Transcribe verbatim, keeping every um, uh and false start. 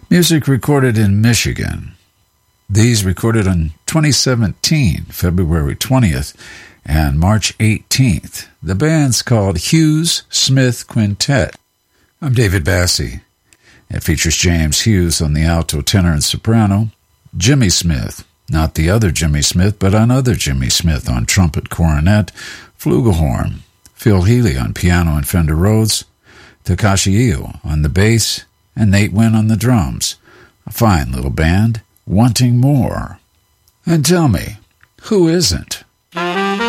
Music recorded in Michigan. These recorded on twenty seventeen, February twentieth and March eighteenth. The band's called Hughes Smith Quintet. I'm David Bassie. It features James Hughes on the alto, tenor, and soprano, Jimmy Smith, not the other Jimmy Smith, but another Jimmy Smith on trumpet, cornet, flugelhorn, Phil Healy on piano and Fender Rhodes, Takashi Io on the bass, and Nate Wynn on the drums. A fine little band, wanting more. And tell me, who isn't?